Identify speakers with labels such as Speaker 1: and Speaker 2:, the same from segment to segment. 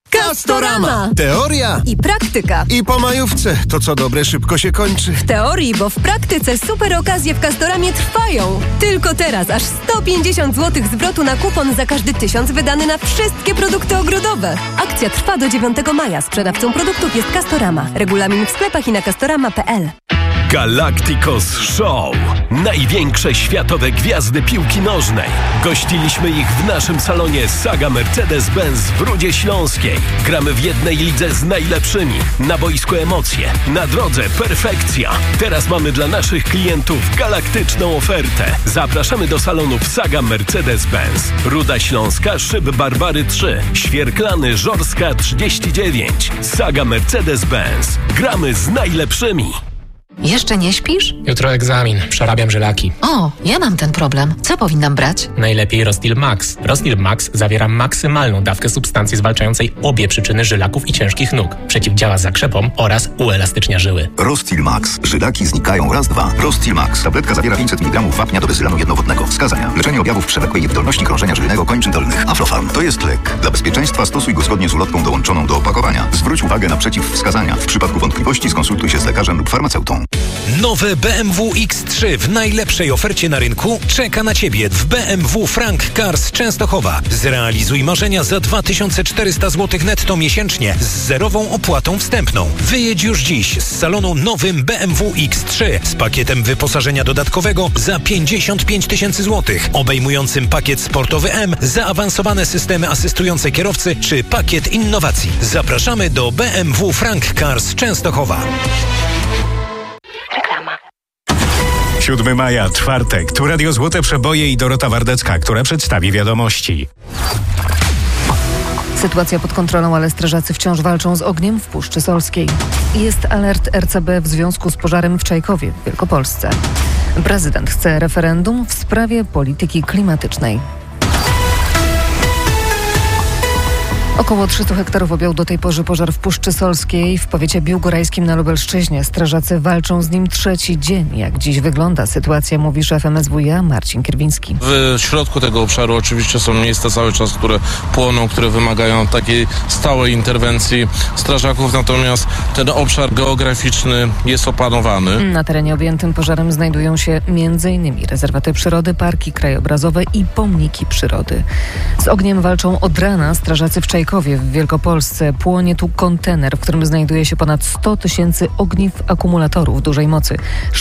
Speaker 1: Castorama!
Speaker 2: Teoria
Speaker 1: I praktyka.
Speaker 2: i po majówce. To co dobre szybko się kończy.
Speaker 1: W teorii, bo w praktyce super okazje w Castoramie trwają. Tylko teraz aż 150 zł zwrotu na kupon za każdy 1000 wydany na wszystkie produkty ogrodowe. Akcja trwa do 9 maja. Sprzedawcą produktów jest Castorama. Regulamin w sklepach i na castorama.pl.
Speaker 3: Galacticos Show. Największe światowe gwiazdy piłki nożnej. Gościliśmy ich w naszym salonie Saga Mercedes-Benz w Rudzie Śląskiej. Gramy w jednej lidze z najlepszymi. Na boisku emocje, na drodze perfekcja. Teraz mamy dla naszych klientów galaktyczną ofertę. Zapraszamy do salonów Saga Mercedes-Benz. Ruda Śląska, Szyb Barbary 3, Świerklany, Żorska 39. Saga Mercedes-Benz. Gramy z najlepszymi.
Speaker 4: Jeszcze nie śpisz?
Speaker 5: Jutro egzamin. Przerabiam żylaki.
Speaker 4: O, ja mam ten problem. Co powinnam brać?
Speaker 5: Najlepiej Rostil Max. Rostil Max zawiera maksymalną dawkę substancji zwalczającej obie przyczyny żylaków i ciężkich nóg. Przeciwdziała zakrzepom oraz uelastycznia żyły.
Speaker 6: Rostil Max. Żylaki znikają raz, dwa. Rostil Max. Tabletka zawiera 500 mg wapnia do bezylanu jednowodnego. Wskazania: leczenie objawów przewlekłej niewydolności krążenia żyjnego kończyn dolnych. Aflofarm. To jest lek. Dla bezpieczeństwa stosuj go zgodnie z ulotką dołączoną do opakowania. Zwróć uwagę na przeciwwskazania. W przypadku wątpliwości skonsultuj się z lekarzem lub farmaceutą.
Speaker 7: Nowe BMW X3 w najlepszej ofercie na rynku czeka na Ciebie w BMW Frank Cars Częstochowa. Zrealizuj marzenia za 2400 zł netto miesięcznie z zerową opłatą wstępną. Wyjedź już dziś z salonu nowym BMW X3 z pakietem wyposażenia dodatkowego za 55 000 złotych, obejmującym pakiet sportowy M, zaawansowane systemy asystujące kierowcy czy pakiet innowacji. Zapraszamy do BMW Frank Cars Częstochowa.
Speaker 8: 7 maja, czwartek. Tu Radio Złote Przeboje i Dorota Wardecka, która przedstawi wiadomości.
Speaker 9: Sytuacja pod kontrolą, ale strażacy wciąż walczą z ogniem w Puszczy Solskiej. Jest alert RCB w związku z pożarem w Czajkowie w Wielkopolsce. Prezydent chce referendum w sprawie polityki klimatycznej. Około 300 hektarów objął do tej pory pożar w Puszczy Solskiej w powiecie biłgorajskim na Lubelszczyźnie. Strażacy walczą z nim trzeci dzień. Jak dziś wygląda sytuacja, mówi szef MSWiA Marcin Kierwiński.
Speaker 10: W środku tego obszaru oczywiście są miejsca cały czas, które płoną, które wymagają takiej stałej interwencji strażaków, natomiast ten obszar geograficzny jest opanowany.
Speaker 9: Na terenie objętym pożarem znajdują się m.in. rezerwaty przyrody, parki krajobrazowe i pomniki przyrody. Z ogniem walczą od rana strażacy w Czajkowie w Wielkopolsce. Płonie tu kontener, w którym znajduje się ponad 100 000 ogniw akumulatorów dużej mocy.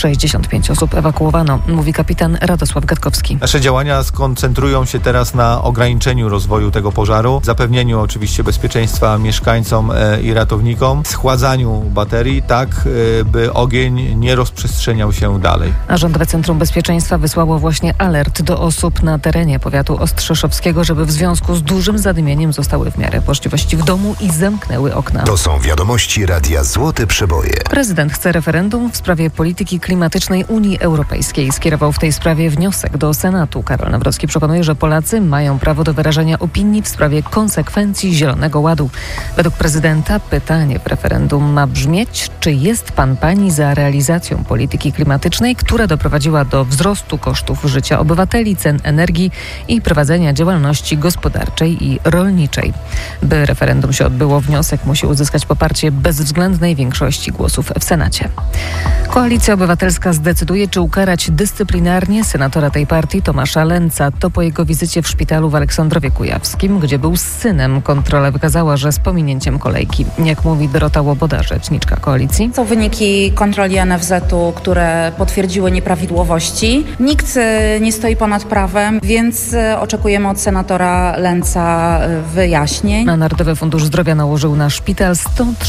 Speaker 9: 65 osób ewakuowano, mówi kapitan Radosław Gatkowski.
Speaker 11: Nasze działania skoncentrują się teraz na ograniczeniu rozwoju tego pożaru, zapewnieniu oczywiście bezpieczeństwa mieszkańcom i ratownikom, schładzaniu baterii tak, by ogień nie rozprzestrzeniał się dalej.
Speaker 9: A Rządowe Centrum Bezpieczeństwa wysłało właśnie alert do osób na terenie powiatu ostrzeszowskiego, żeby w związku z dużym zadymieniem zostały w miarę możliwości w domu i zamknęły okna.
Speaker 6: To są wiadomości Radia Złote Przeboje.
Speaker 9: Prezydent chce referendum w sprawie polityki klimatycznej Unii Europejskiej. Skierował w tej sprawie wniosek do Senatu. Karol Nawrocki przekonuje, że Polacy mają prawo do wyrażania opinii w sprawie konsekwencji Zielonego Ładu. Według prezydenta pytanie w referendum ma brzmieć, czy jest pani za realizacją polityki klimatycznej, która doprowadziła do wzrostu kosztów życia obywateli, cen energii i prowadzenia działalności gospodarczej i rolniczej. By referendum się odbyło, wniosek musi uzyskać poparcie bezwzględnej większości głosów w Senacie. Koalicja Obywatelska zdecyduje, czy ukarać dyscyplinarnie senatora tej partii Tomasza Lęca. To po jego wizycie w szpitalu w Aleksandrowie Kujawskim, gdzie był z synem. Kontrola wykazała, że z pominięciem kolejki. Jak mówi Dorota Łoboda, rzeczniczka koalicji.
Speaker 12: Są wyniki kontroli NFZ-u, które potwierdziły nieprawidłowości. Nikt nie stoi ponad prawem, więc oczekujemy od senatora Lęca wyjaśnień.
Speaker 9: A Narodowy Fundusz Zdrowia nałożył na szpital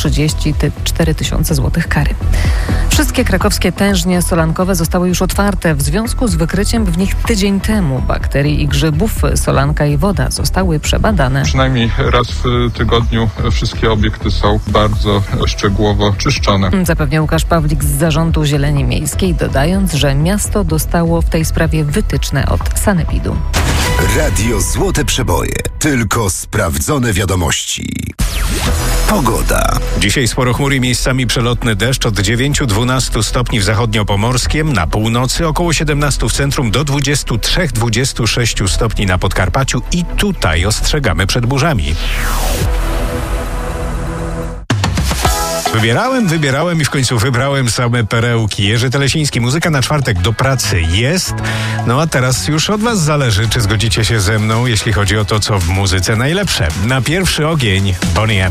Speaker 9: 134 000 złotych kary. Wszystkie krakowskie tężnie solankowe zostały już otwarte w związku z wykryciem w nich tydzień temu bakterii i grzybów. Solanka i woda zostały przebadane.
Speaker 13: Przynajmniej raz w tygodniu wszystkie obiekty są bardzo szczegółowo czyszczone.
Speaker 9: Zapewniał Łukasz Pawlik z Zarządu Zieleni Miejskiej, dodając, że miasto dostało w tej sprawie wytyczne od sanepidu.
Speaker 6: Radio Złote Przeboje. Tylko sprawdzone wiadomości. Pogoda.
Speaker 8: Dzisiaj sporo chmur i miejscami przelotny deszcz od 9-12 stopni w zachodniopomorskiem, na północy około 17 w centrum do 23-26 stopni na Podkarpaciu i tutaj ostrzegamy przed burzami. Wybierałem i w końcu wybrałem same perełki. Jerzy Telesiński, muzyka na czwartek do pracy jest. No a teraz już od was zależy, czy zgodzicie się ze mną, jeśli chodzi o to, co w muzyce najlepsze. Na pierwszy ogień Bonnie M.